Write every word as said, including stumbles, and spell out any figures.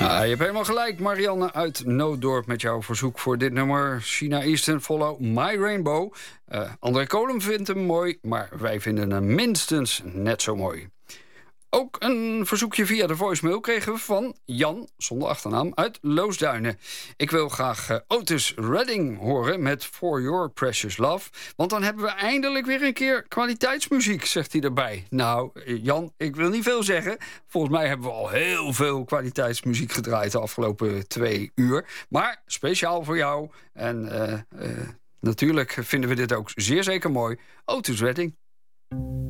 Ah, je hebt helemaal gelijk, Marianne uit Nooddorp, met jouw verzoek voor dit nummer. China Eastern, Follow My Rainbow. Uh, André Kolem vindt hem mooi, maar wij vinden hem minstens net zo mooi. Ook een verzoekje via de voicemail kregen we van Jan, zonder achternaam, uit Loosduinen. Ik wil graag uh, Otis Redding horen met For Your Precious Love. Want dan hebben we eindelijk weer een keer kwaliteitsmuziek, zegt hij erbij. Nou, Jan, ik wil niet veel zeggen. Volgens mij hebben we al heel veel kwaliteitsmuziek gedraaid de afgelopen twee uur. Maar speciaal voor jou. En uh, uh, natuurlijk vinden we dit ook zeer zeker mooi. Otis Redding.